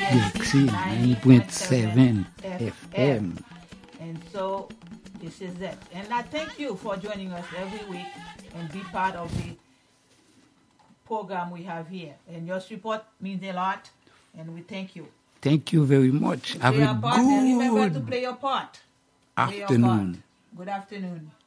Galaxy 90.7 FM. And so this is it. And I thank you for joining us every week and be part of the program we have here. And your support means a lot, and we thank you. Thank you very much. Have a And remember to good play your part. afternoon. Good afternoon.